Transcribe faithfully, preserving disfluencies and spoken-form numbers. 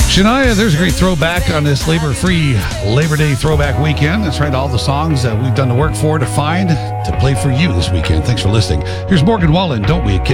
Shania, there's a great throwback on this labor-free Labor Day throwback weekend. That's right, all the songs that we've done the work for to find to play for you this weekend. Thanks for listening. Here's Morgan Wallen, Don't We?